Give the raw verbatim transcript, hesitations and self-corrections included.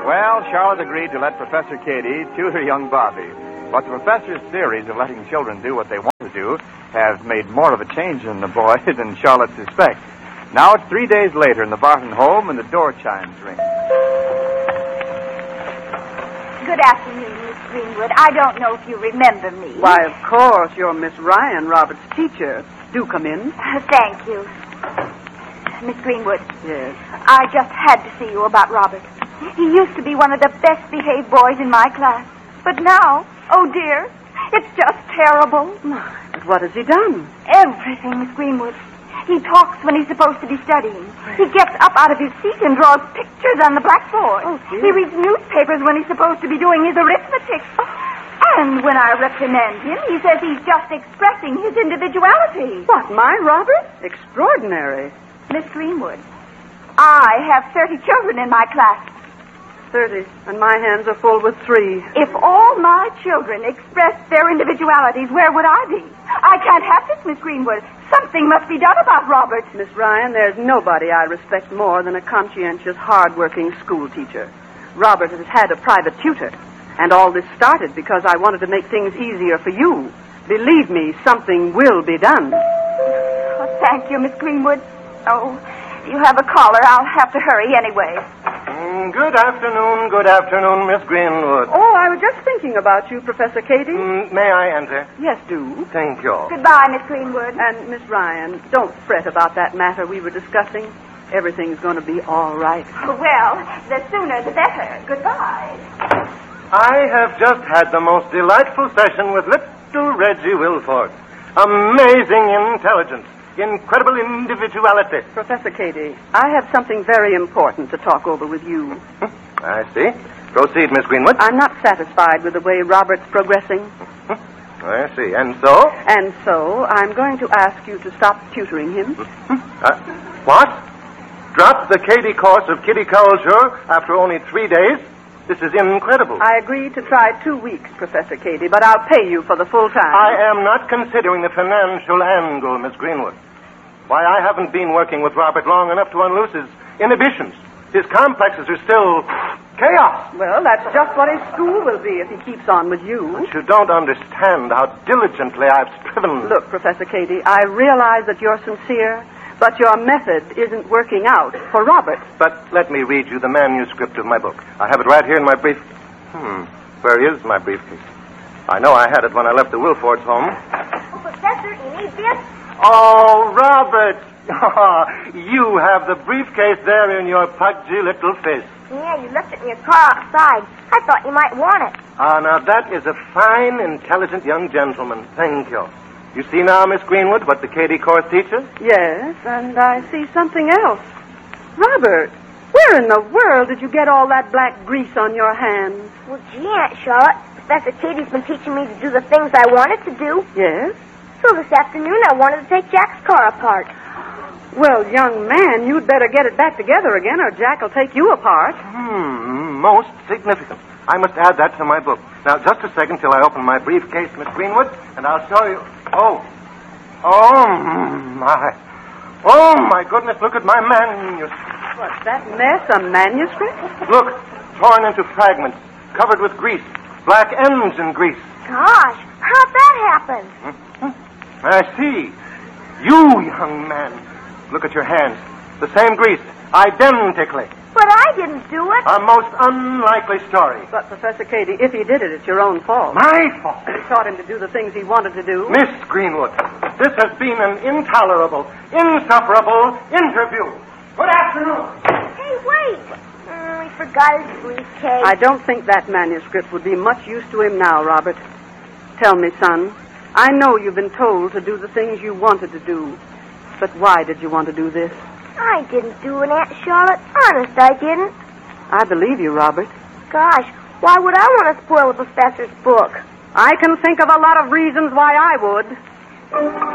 Well, Charlotte agreed to let Professor Cady tutor young Bobby. But the professor's theories of letting children do what they want to do have made more of a change in the boy than Charlotte suspects. Now it's three days later in the Barton home, and the door chimes ring. Good afternoon, Miss Greenwood. I don't know if you remember me. Why, of course, you're Miss Ryan, Robert's teacher. Do come in. Uh, thank you. Miss Greenwood. Yes. I just had to see you about Robert. He used to be one of the best behaved boys in my class. But now, oh dear, it's just terrible. But what has he done? Everything, Miss Greenwood. He talks when he's supposed to be studying. He gets up out of his seat and draws pictures on the blackboard. Oh, dear. He reads newspapers when he's supposed to be doing his arithmetic. And when I reprimand him, he says he's just expressing his individuality. What, my Robert? Extraordinary. Miss Greenwood, I have thirty children in my class. Thirty, and my hands are full with three. If all my children expressed their individualities, where would I be? I can't have this, Miss Greenwood. Something must be done about Robert. Miss Ryan, there's nobody I respect more than a conscientious, hard-working school teacher. Robert has had a private tutor, and all this started because I wanted to make things easier for you. Believe me, something will be done. Oh, thank you, Miss Greenwood. Oh, you have a caller. I'll have to hurry anyway. Mm, good afternoon, good afternoon, Miss Greenwood. Oh, I was just thinking about you, Professor Cady. Mm, may I enter? Yes, do. Thank you. Goodbye, Miss Greenwood. And, Miss Ryan, don't fret about that matter we were discussing. Everything's going to be all right. Well, the sooner the better. Goodbye. I have just had the most delightful session with little Reggie Wilford. Amazing intelligence. Incredible individuality. Professor Cady, I have something very important to talk over with you. I see. Proceed, Miss Greenwood. I'm not satisfied with the way Robert's progressing. I see. And so? And so, I'm going to ask you to stop tutoring him. Uh, what? Drop the Cady course of kiddie culture after only three days? This is incredible. I agreed to try two weeks, Professor Cady, but I'll pay you for the full time. I am not considering the financial angle, Miss Greenwood. Why, I haven't been working with Robert long enough to unloose his inhibitions. His complexes are still chaos. Well, that's just what his school will be if he keeps on with you. But you don't understand how diligently I've striven. Look, Professor Cady, I realize that you're sincere, but your method isn't working out for Robert. But let me read you the manuscript of my book. I have it right here in my brief... Hmm, where is my briefcase? I know I had it when I left the Wilfords' home. Oh, Professor, you need this? Oh, Robert! You have the briefcase there in your pudgy little fist. Yeah, you left it in your car outside. I thought you might want it. Ah, now that is a fine, intelligent young gentleman. Thank you. You see now, Miss Greenwood, what the Cady course teaches? Yes, and I see something else. Robert, where in the world did you get all that black grease on your hands? Well, gee, Aunt Charlotte, Professor Cady's been teaching me to do the things I wanted to do. Yes? So this afternoon I wanted to take Jack's car apart. Well, young man, you'd better get it back together again, or Jack will take you apart. Hmm, most significant. I must add that to my book. Now, just a second till I open my briefcase, Miss Greenwood, and I'll show you. Oh. Oh, my. Oh, my goodness, look at my manuscript. What's that mess, a manuscript? Look, torn into fragments, covered with grease, black ends in grease. Gosh, how'd that happen? Hmm? I see. You, young man. Look at your hands. The same grease, identically. But I didn't do it. A most unlikely story. But, Professor Cady, if he did it, it's your own fault. My fault? You taught him to do the things he wanted to do. Miss Greenwood, this has been an intolerable, insufferable interview. Good afternoon. Hey, wait. Mm, we forgot his briefcase. I don't think that manuscript would be much use to him now, Robert. Tell me, son, I know you've been told to do the things you wanted to do, but why did you want to do this? I didn't do it, Aunt Charlotte. Honest, I didn't. I believe you, Robert. Gosh, why would I want to spoil the professor's book? I can think of a lot of reasons why I would.